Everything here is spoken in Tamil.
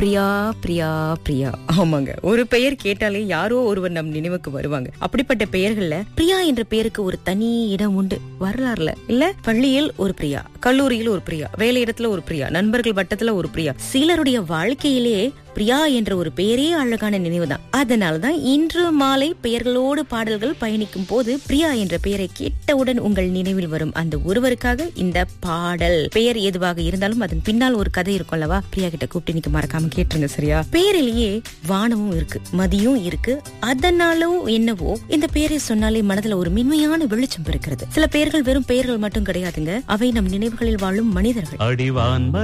பிரியா பிரியா பிரியா. ஆமாங்க, ஒரு பெயர் கேட்டாலே யாரோ ஒருவர் நம் நினைவுக்கு வருவாங்க. அப்படிப்பட்ட பெயர்கள்ல பிரியா என்ற பெயருக்கு ஒரு தனி இடம் உண்டு வரலாறுல. இல்ல, பள்ளியில் ஒரு பிரியா, கல்லூரியில் ஒரு பிரியா, வேலையிடத்துல ஒரு பிரியா, நண்பர்கள் வட்டத்துல ஒரு பிரியா. சிலருடைய வாழ்க்கையிலேயே பிரியா என்ற ஒரு பெயரே அழகான நினைவுதான். அதனாலதான் இன்று மாலை பெயர்களோடு பாடல்கள் பயணிக்கும் போது பிரியா என்ற பெயரை கேட்டவுடன் உங்கள் நினைவில் வரும் அந்த ஒருவருக்காக இந்த பாடல். பெயர் எதுவாக இருந்தாலும் அதன் பின்னால் ஒரு கதை இருக்கும் அல்லவா? பிரியா கிட்ட கூப்பிட்டு நீங்க மறக்காம கேட்டுருங்க, சரியா? பெயரிலேயே வானமும் இருக்கு, மதியும் இருக்கு. அதனாலும் என்னவோ இந்த பெயரை சொன்னாலே மனதுல ஒரு மென்மையான வெளிச்சம் இருக்கிறது. சில பெயர்கள் வெறும் பெயர்கள் மட்டும் கிடையாதுங்க, அவை நம் நினைவுகளில் வாழும் மனிதர்கள்.